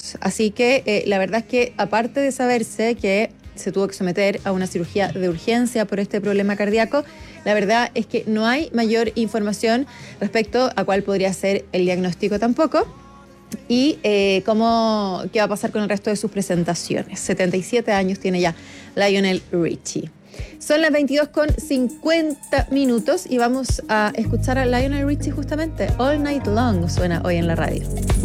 Así que la verdad es que, aparte de saberse que se tuvo que someter a una cirugía de urgencia por este problema cardíaco, la verdad es que no hay mayor información respecto a cuál podría ser el diagnóstico tampoco. Y qué va a pasar con el resto de sus presentaciones. 77 años tiene ya Lionel Richie. Son las 22:50 y vamos a escuchar a Lionel Richie justamente. All Night Long suena hoy en la radio.